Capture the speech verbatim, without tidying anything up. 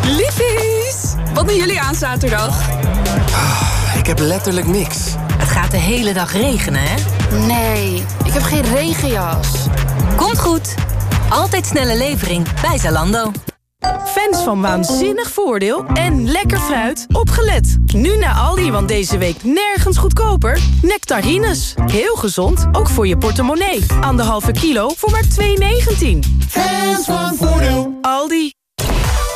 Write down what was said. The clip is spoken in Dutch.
Liefies! Wat doen jullie aan zaterdag? Ik heb letterlijk niks. Het gaat de hele dag regenen, hè? Nee, ik heb geen regenjas. Komt goed. Altijd snelle levering bij Zalando. Fans van Waanzinnig Voordeel en lekker fruit, opgelet. Nu naar Aldi, want deze week nergens goedkoper. Nectarines, heel gezond, ook voor je portemonnee. Anderhalve kilo voor maar twee negentien. Fans van Voordeel. Aldi.